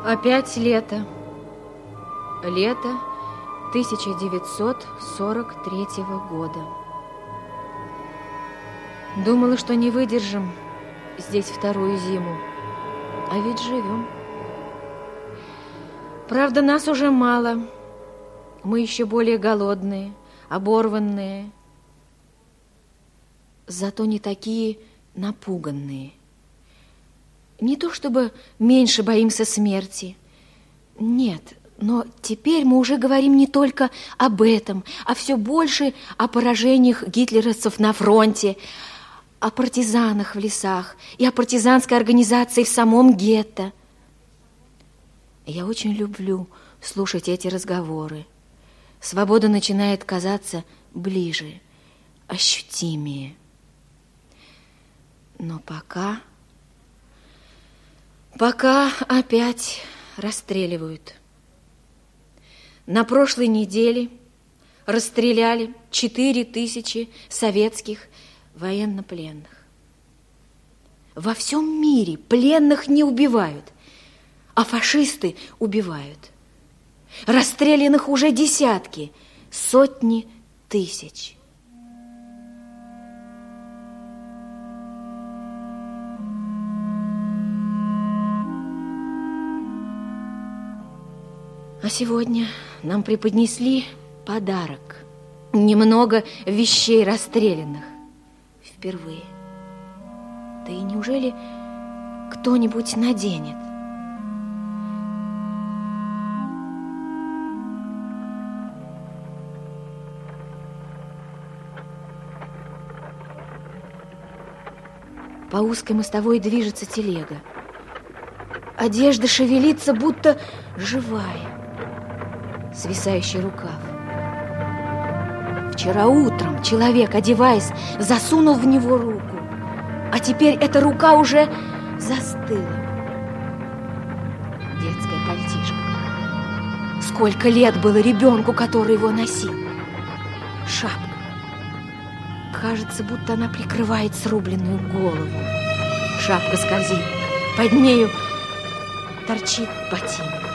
Опять лето. Лето 1943 года. Думала, что не выдержим здесь вторую зиму, а ведь живем. Правда, нас уже мало. Мы еще более голодные, оборванные. Зато не такие напуганные. Не то чтобы меньше боимся смерти. Нет, но теперь мы уже говорим не только об этом, а все больше о поражениях гитлеровцев на фронте, о партизанах в лесах и о партизанской организации в самом гетто. Я очень люблю слушать эти разговоры. Свобода начинает казаться ближе, ощутимее. Но пока опять расстреливают. На прошлой неделе расстреляли 4000 советских военнопленных. Во всем мире пленных не убивают, а фашисты убивают. Расстрелянных уже десятки, сотни тысяч. А сегодня нам преподнесли подарок. Немного вещей расстрелянных. Впервые. Да и неужели кто-нибудь наденет? По узкой мостовой движется телега. Одежда шевелится, будто живая. Свисающий рукав. Вчера утром человек, одеваясь, засунул в него руку, а теперь эта рука уже застыла. Детская пальтишко. Сколько лет было ребенку, который его носил? Шапка. Кажется, будто она прикрывает срубленную голову. Шапка скользит. Под нею торчит ботинок.